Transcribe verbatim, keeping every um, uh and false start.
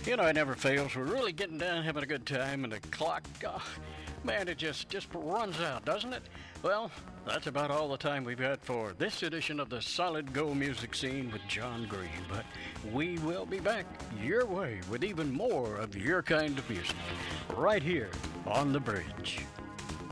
You know, it never fails. We're really getting down, having a good time, and the clock, uh, man, it just just runs out, doesn't it? Well, that's about all the time we've got for this edition of the Solid Go Music Scene with John Green. But we will be back your way with even more of your kind of music right here on the bridge.